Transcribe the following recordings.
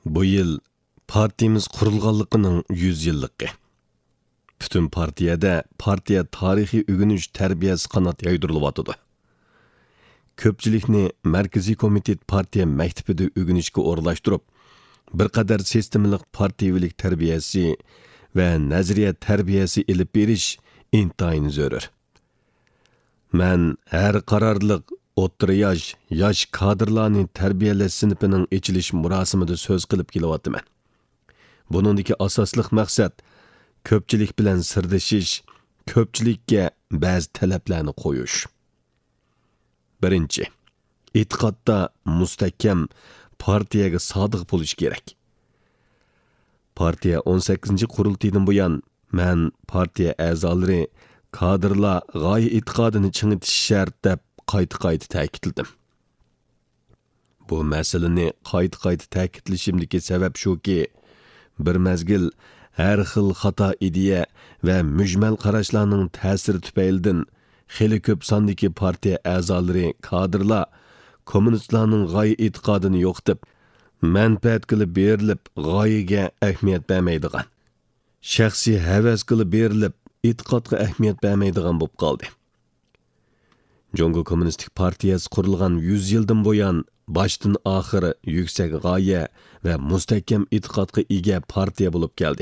Bu yıl partiyamiz qurilganligining 100 yillığı. Bütün partiyada partiya tarixiy o'g'inish tarbiyasi qanot yaydirilyotidu. Ko'pchilikni Markaziy komitet partiya maktabida o'rganishga o'rlashtirib, bir qadar sistemalik partiyavilik tarbiyasi va nazariya tarbiyasi ilib berish intayin zarur. Men har qarorliq o'rta yosh kadrlarning tarbiyalash sinifining ochilish murosimida so'z qilib kelyapman. Buningdagi asosli maqsad ko'pchilik bilan sirdashish, ko'pchilikka ba'zi talablarni qo'yish. Birinchi, e'tiqodda mustahkam partiyaga sodiq bo'lish kerak. Partiya 18-qurultiydan buyon men partiya a'zolari kadrlar g'oya e'tiqodini chingitish shart deb qayta ta'kidladim. Bu masalani qayta ta'kidlashimdagi sabab shuki, bir mezgil har xil xato ideya va mujmal qarashlarning ta'siri tufaylidan xili ko'p sondagi partiya a'zolari kadrlar kommunistlarning g'oya e'tiqodini yo'qotib, manfaat qilib berilib g'oyaga ahamiyat bermaydigan, shaxsiy havas qilib berilib e'tiqodga ahamiyat bermaydigan bo'lib qoldi. Jongo Kommunistik Partiyasi qurilgan 100 yildan buyon boshdan oxiri yuksak g'oya va mustahkam e'tiqodga ega partiya bo'lib keldi.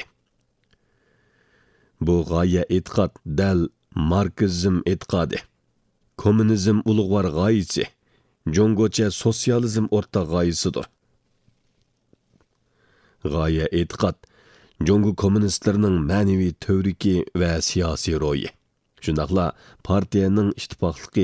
Bu g'oya e'tiqod dal marksizm e'tiqodi, kommunizm ulug'vor g'oyasi, jongocha sotsializm o'rtaq g'oyasidir. G'oya e'tiqod jongo kommunistlarining ma'naviy tavriki va siyosiy ro'yi. Shundaqla partiyaning ittifoqligi